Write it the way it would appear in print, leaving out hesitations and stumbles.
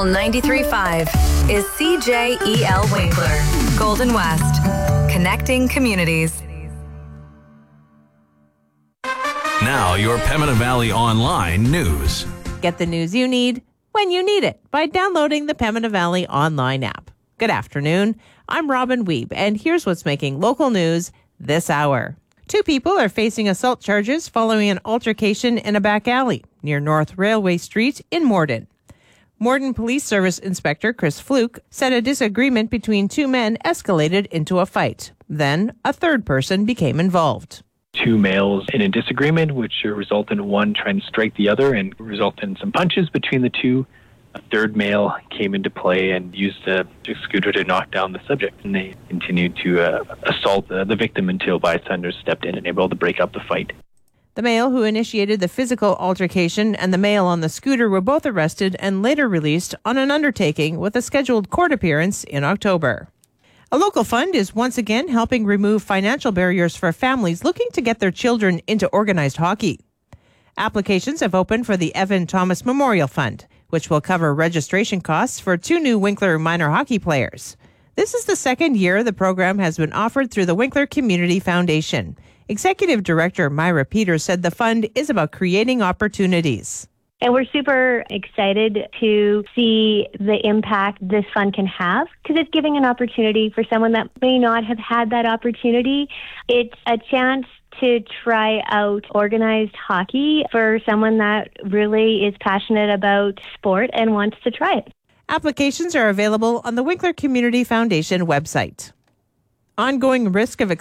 Local 93.5 is CJEL Winkler, Golden West, connecting communities. Now, your Pembina Valley Online news. Get the news you need when you need it by downloading the Pembina Valley Online app. Good afternoon. I'm Robin Wiebe, and here's what's making local news this hour. 2 people are facing assault charges following an altercation in a back alley near North Railway Street in Morden. Morden Police Service Inspector Chris Fluke said a disagreement between 2 men escalated into a fight. Then a third person became involved. 2 males in a disagreement, which resulted in one trying to strike the other and resulted in some punches between the 2. A third male came into play and used a scooter to knock down the subject, and they continued to assault the victim until bystanders stepped in and able to break up the fight. The male who initiated the physical altercation and the male on the scooter were both arrested and later released on an undertaking with a scheduled court appearance in October. A local fund is once again helping remove financial barriers for families looking to get their children into organized hockey. Applications have opened for the Evan Thomas Memorial Fund, which will cover registration costs for 2 new Winkler minor hockey players. This is the second year the program has been offered through the Winkler Community Foundation. Executive Director Myra Peters said the fund is about creating opportunities. And we're super excited to see the impact this fund can have, because it's giving an opportunity for someone that may not have had that opportunity. It's a chance to try out organized hockey for someone that really is passionate about sport and wants to try it. Applications are available on the Winkler Community Foundation website. Ongoing risk of